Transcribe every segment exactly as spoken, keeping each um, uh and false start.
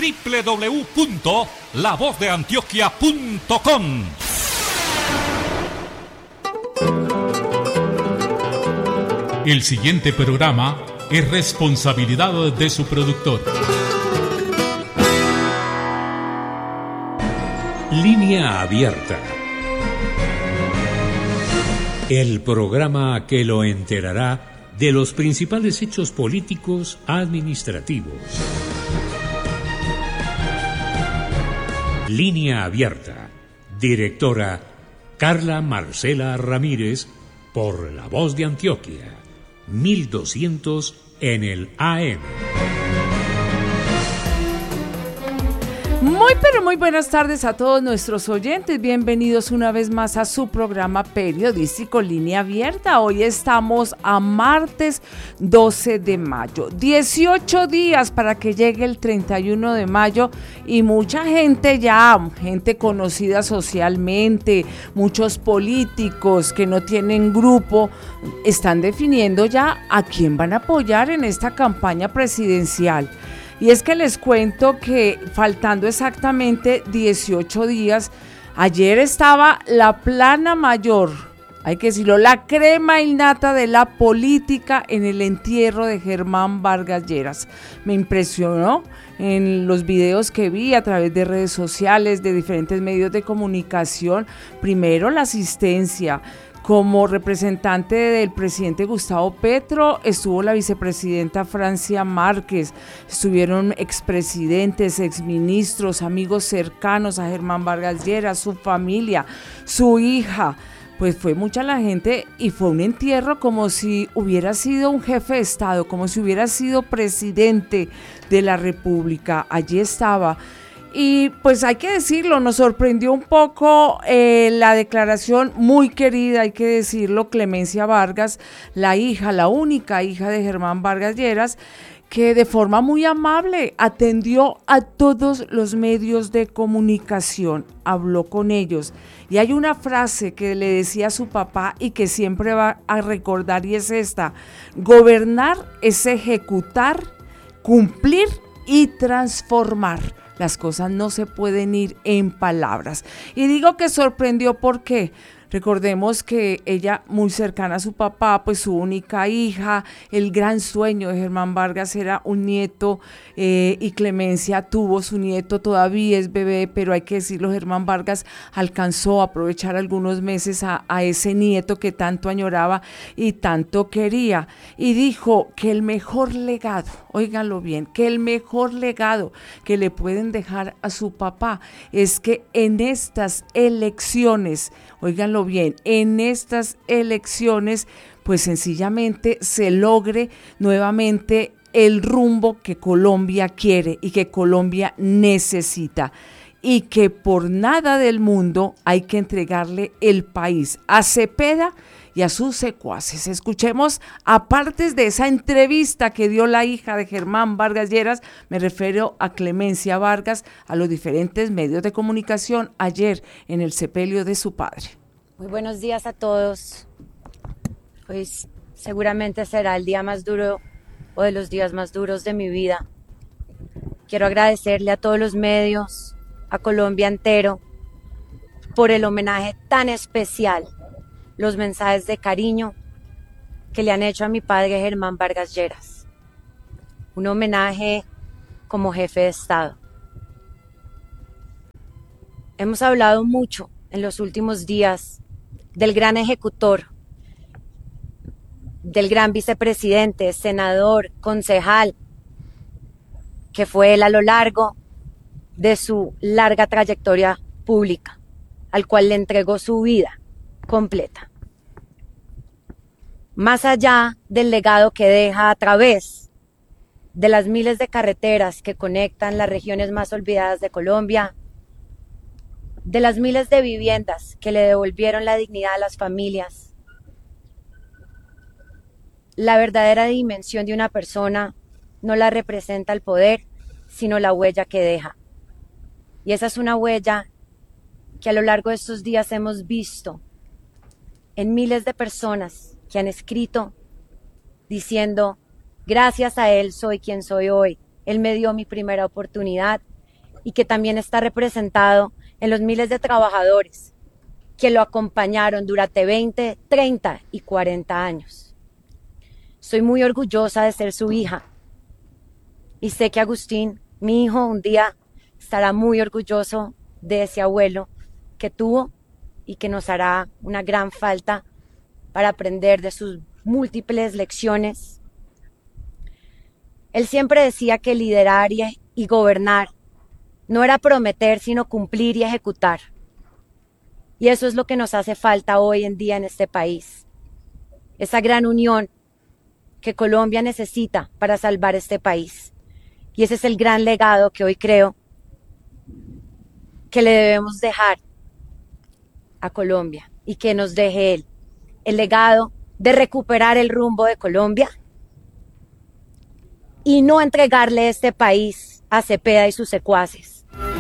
doble u doble u doble u punto la voz de antioquia punto com. El siguiente programa es responsabilidad de su productor. Línea Abierta. El programa que lo enterará de los principales hechos políticos administrativos. Línea Abierta. Directora Carla Marcela Ramírez, por La Voz de Antioquia, mil doscientos en el A M. Muy pero muy buenas tardes a todos nuestros oyentes, bienvenidos una vez más a su programa periodístico Línea Abierta. Hoy estamos a martes doce de mayo, dieciocho días para que llegue el treinta y uno de mayo y mucha gente ya, gente conocida socialmente, muchos políticos que no tienen grupo, están definiendo ya a quién van a apoyar en esta campaña presidencial. Y es que les cuento que faltando exactamente dieciocho días, ayer estaba la plana mayor, hay que decirlo, la crema innata de la política en el entierro de Germán Vargas Lleras. Me impresionó en los videos que vi a través de redes sociales, de diferentes medios de comunicación, primero la asistencia. Como representante del presidente Gustavo Petro estuvo la vicepresidenta Francia Márquez, estuvieron expresidentes, exministros, amigos cercanos a Germán Vargas Lleras, su familia, su hija. Pues fue mucha la gente y fue un entierro como si hubiera sido un jefe de Estado, como si hubiera sido presidente de la República. Allí estaba. Y pues hay que decirlo, nos sorprendió un poco eh, la declaración muy querida, hay que decirlo, Clemencia Vargas, la hija, la única hija de Germán Vargas Lleras, que de forma muy amable atendió a todos los medios de comunicación, habló con ellos. Y hay una frase que le decía a su papá y que siempre va a recordar y es esta: gobernar es ejecutar, cumplir y transformar. Las cosas no se pueden ir en palabras. Y digo que sorprendió porque recordemos que ella, muy cercana a su papá, pues su única hija, el gran sueño de Germán Vargas era un nieto, eh, y Clemencia tuvo su nieto, todavía es bebé, pero hay que decirlo, Germán Vargas alcanzó a aprovechar algunos meses a, a ese nieto que tanto añoraba y tanto quería. Y dijo que el mejor legado, óiganlo bien, que el mejor legado que le pueden dejar a su papá es que en estas elecciones, óiganlo bien, en estas elecciones, pues sencillamente se logre nuevamente el rumbo que Colombia quiere y que Colombia necesita. Y que por nada del mundo hay que entregarle el país a Cepeda y a sus secuaces. Escuchemos, aparte de esa entrevista que dio la hija de Germán Vargas Lleras, me refiero a Clemencia Vargas, a los diferentes medios de comunicación ayer en el sepelio de su padre. Muy buenos días a todos. Pues seguramente será el día más duro o de los días más duros de mi vida. Quiero agradecerle a todos los medios, a Colombia entero, por el homenaje tan especial, los mensajes de cariño que le han hecho a mi padre Germán Vargas Lleras. Un homenaje como jefe de Estado. Hemos hablado mucho en los últimos días del gran ejecutor, del gran vicepresidente, senador, concejal, que fue él a lo largo de su larga trayectoria pública, al cual le entregó su vida completa. Más allá del legado que deja a través de las miles de carreteras que conectan las regiones más olvidadas de Colombia, de las miles de viviendas que le devolvieron la dignidad a las familias, la verdadera dimensión de una persona no la representa el poder, sino la huella que deja. Y esa es una huella que a lo largo de estos días hemos visto en miles de personas que han escrito diciendo: gracias a él soy quien soy hoy, él me dio mi primera oportunidad y que también está representado en los miles de trabajadores que lo acompañaron durante veinte, treinta y cuarenta años. Estoy muy orgullosa de ser su hija y sé que Agustín, mi hijo, un día estará muy orgulloso de ese abuelo que tuvo y que nos hará una gran falta para aprender de sus múltiples lecciones. Él siempre decía que liderar y, y gobernar no era prometer, sino cumplir y ejecutar. Y eso es lo que nos hace falta hoy en día en este país. Esa gran unión que Colombia necesita para salvar este país. Y ese es el gran legado que hoy creo que le debemos dejar a Colombia y que nos deje él. El legado de recuperar el rumbo de Colombia y no entregarle este país a Cepeda y sus secuaces.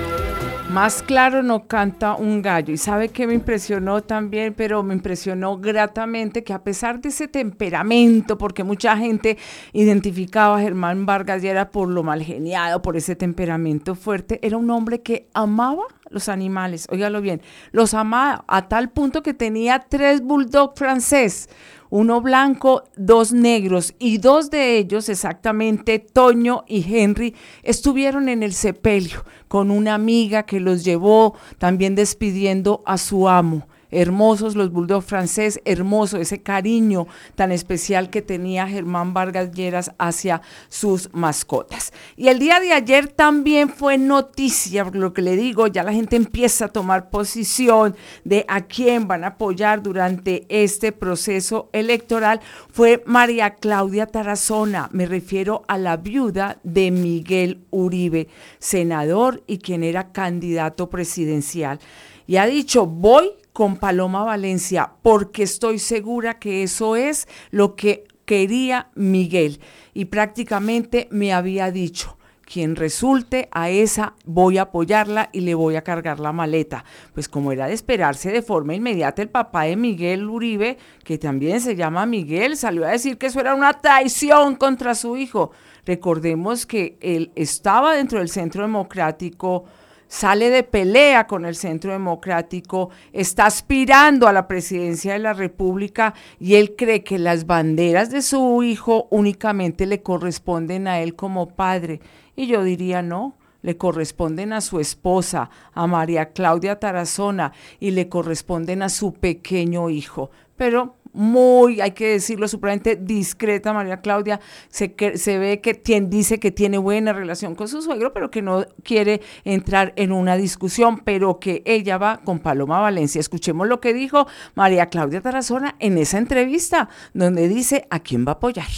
Más claro no canta un gallo. Y sabe que me impresionó también, pero me impresionó gratamente que a pesar de ese temperamento, porque mucha gente identificaba a Germán Vargas Lleras por lo mal geniado, por ese temperamento fuerte, era un hombre que amaba los animales, óigalo bien, los amaba a tal punto que tenía tres bulldog francés, uno blanco, dos negros, y dos de ellos, exactamente Toño y Henry, estuvieron en el sepelio con una amiga que los llevó también despidiendo a su amo. Hermosos los bulldog francés, hermoso ese cariño tan especial que tenía Germán Vargas Lleras hacia sus mascotas. Y el día de ayer también fue noticia, por lo que le digo, ya la gente empieza a tomar posición de a quién van a apoyar durante este proceso electoral, fue María Claudia Tarazona, me refiero a la viuda de Miguel Uribe, senador y quien era candidato presidencial. Y ha dicho, voy con Paloma Valencia, porque estoy segura que eso es lo que quería Miguel. Y prácticamente me había dicho, quien resulte a esa voy a apoyarla y le voy a cargar la maleta. Pues como era de esperarse, de forma inmediata el papá de Miguel Uribe, que también se llama Miguel, salió a decir que eso era una traición contra su hijo. Recordemos que él estaba dentro del Centro Democrático, sale de pelea con el Centro Democrático, está aspirando a la presidencia de la República y él cree que las banderas de su hijo únicamente le corresponden a él como padre. Y yo diría no, le corresponden a su esposa, a María Claudia Tarazona, y le corresponden a su pequeño hijo. Pero muy, hay que decirlo, supremamente discreta María Claudia, se, que, se ve que tiene, dice que tiene buena relación con su suegro, pero que no quiere entrar en una discusión, pero que ella va con Paloma Valencia. Escuchemos lo que dijo María Claudia Tarazona en esa entrevista, donde dice a quién va a apoyar.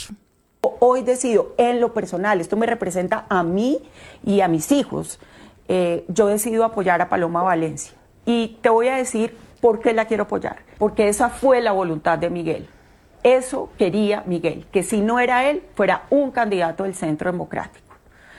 Hoy decido en lo personal, esto me representa a mí y a mis hijos, eh, yo decido apoyar a Paloma Valencia. Y te voy a decir por qué la quiero apoyar, porque esa fue la voluntad de Miguel. Eso quería Miguel, que si no era él, fuera un candidato del Centro Democrático.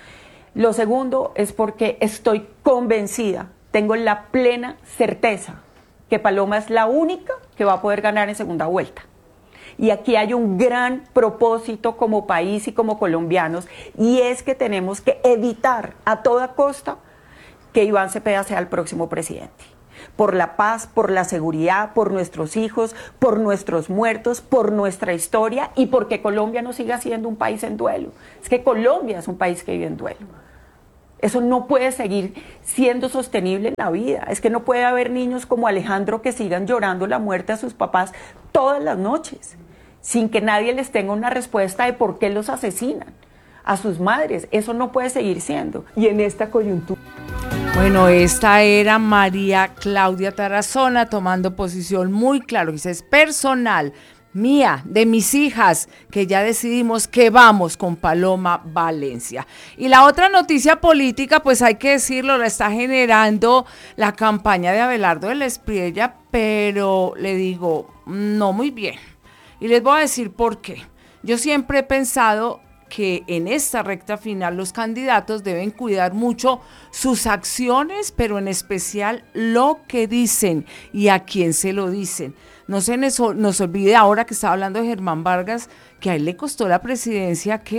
Lo segundo es porque estoy convencida, tengo la plena certeza que Paloma es la única que va a poder ganar en segunda vuelta. Y aquí hay un gran propósito como país y como colombianos, y es que tenemos que evitar a toda costa que Iván Cepeda sea el próximo presidente. Por la paz, por la seguridad, por nuestros hijos, por nuestros muertos, por nuestra historia y porque Colombia no siga siendo un país en duelo. Es que Colombia es un país que vive en duelo. Eso no puede seguir siendo sostenible en la vida. Es que no puede haber niños como Alejandro que sigan llorando la muerte a sus papás todas las noches, sin que nadie les tenga una respuesta de por qué los asesinan a sus madres. Eso no puede seguir siendo. Y en esta coyuntura... Bueno, esta era María Claudia Tarazona tomando posición muy claro, dice, es personal, mía, de mis hijas, que ya decidimos que vamos con Paloma Valencia. Y la otra noticia política, pues hay que decirlo, la está generando la campaña de Abelardo de la Espriella, pero le digo, no muy bien. Y les voy a decir por qué. Yo siempre he pensado que en esta recta final los candidatos deben cuidar mucho sus acciones, pero en especial lo que dicen y a quién se lo dicen. No se nos, nos olvide ahora que estaba hablando de Germán Vargas, que a él le costó la presidencia, ¿qué?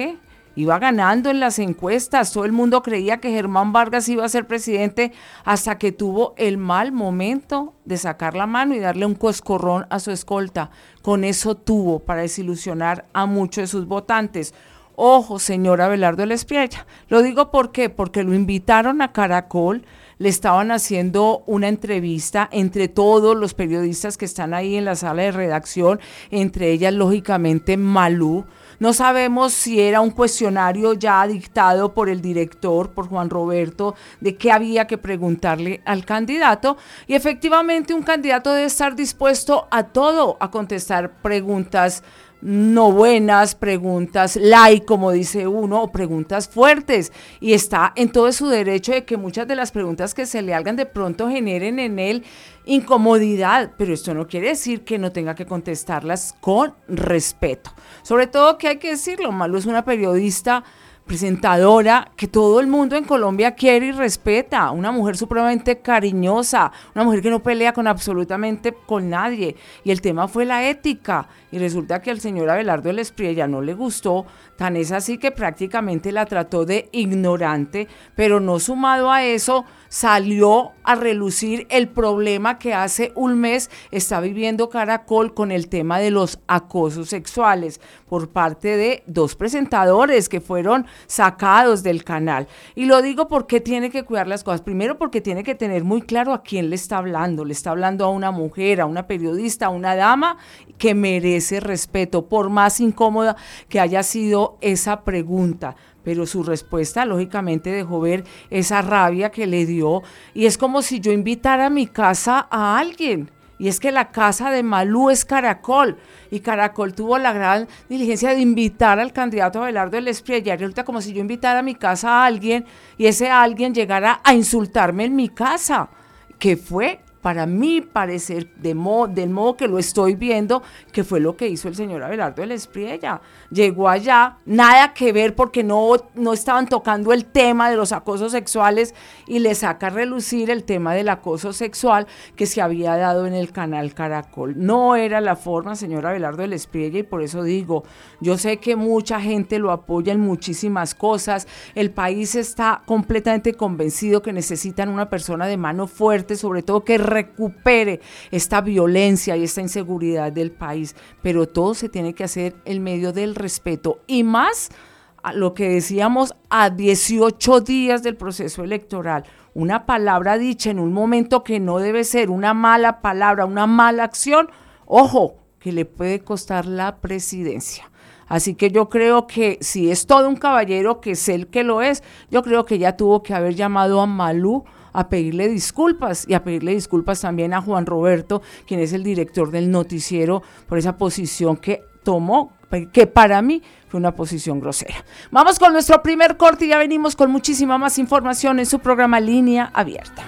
Iba ganando en las encuestas, todo el mundo creía que Germán Vargas iba a ser presidente hasta que tuvo el mal momento de sacar la mano y darle un coscorrón a su escolta. Con eso tuvo para desilusionar a muchos de sus votantes. Ojo, señora Abelardo Lespriella, lo digo ¿por qué? Porque lo invitaron a Caracol, le estaban haciendo una entrevista entre todos los periodistas que están ahí en la sala de redacción, entre ellas lógicamente Malú. No sabemos si era un cuestionario ya dictado por el director, por Juan Roberto, de qué había que preguntarle al candidato. Y efectivamente un candidato debe estar dispuesto a todo, a contestar preguntas no buenas, preguntas light, como dice uno, o preguntas fuertes, y está en todo su derecho de que muchas de las preguntas que se le hagan de pronto generen en él incomodidad, pero esto no quiere decir que no tenga que contestarlas con respeto. Sobre todo que hay que decirlo, Malú es una periodista presentadora que todo el mundo en Colombia quiere y respeta, una mujer supremamente cariñosa, una mujer que no pelea con absolutamente con nadie, y el tema fue la ética, y resulta que al señor Abelardo Lespriella no le gustó, tan es así que prácticamente la trató de ignorante, pero no sumado a eso, salió a relucir el problema que hace un mes está viviendo Caracol con el tema de los acosos sexuales por parte de dos presentadores que fueron sacados del canal. Y lo digo porque tiene que cuidar las cosas. Primero porque tiene que tener muy claro a quién le está hablando. Le está hablando a una mujer, a una periodista, a una dama que merece respeto, por más incómoda que haya sido esa pregunta. Pero su respuesta lógicamente dejó ver esa rabia que le dio, y es como si yo invitara a mi casa a alguien, y es que la casa de Malú es Caracol, y Caracol tuvo la gran diligencia de invitar al candidato Abelardo Lespriella, y resulta como si yo invitara a mi casa a alguien, y ese alguien llegara a insultarme en mi casa, que fue para mí parecer, de mo, del modo que lo estoy viendo, que fue lo que hizo el señor Abelardo Lespriella. Llegó allá, nada que ver porque no, no estaban tocando el tema de los acosos sexuales, y le saca a relucir el tema del acoso sexual que se había dado en el canal Caracol. No era la forma, señor Abelardo Lespriella, y por eso digo, yo sé que mucha gente lo apoya en muchísimas cosas, el país está completamente convencido que necesitan una persona de mano fuerte, sobre todo que recupere esta violencia y esta inseguridad del país, pero todo se tiene que hacer en medio del respeto, y más a lo que decíamos a dieciocho días del proceso electoral. Una palabra dicha en un momento que no debe ser, una mala palabra, una mala acción, ojo, que le puede costar la presidencia. Así que yo creo que si es todo un caballero, que es el que lo es, yo creo que ya tuvo que haber llamado a Malú a pedirle disculpas, y a pedirle disculpas también a Juan Roberto, quien es el director del noticiero, por esa posición que tomó, que para mí fue una posición grosera. Vamos con nuestro primer corte y ya venimos con muchísima más información en su programa Línea Abierta.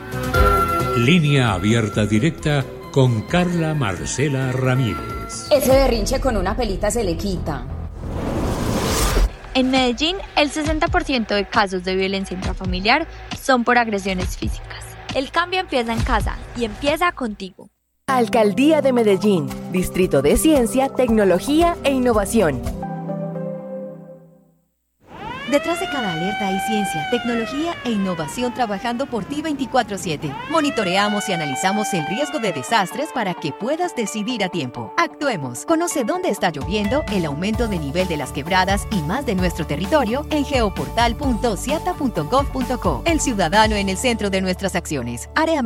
Línea Abierta Directa con Carla Marcela Ramírez. Ese berrinche con una pelita se le quita. En Medellín, el sesenta por ciento de casos de violencia intrafamiliar son por agresiones físicas. El cambio empieza en casa y empieza contigo. Alcaldía de Medellín, Distrito de Ciencia, Tecnología e Innovación. Detrás de cada alerta hay ciencia, tecnología e innovación trabajando por ti veinticuatro siete. Monitoreamos y analizamos el riesgo de desastres para que puedas decidir a tiempo. Actuemos. Conoce dónde está lloviendo, el aumento de nivel de las quebradas y más de nuestro territorio en geoportal punto ciata punto gov punto co. El ciudadano en el centro de nuestras acciones. Área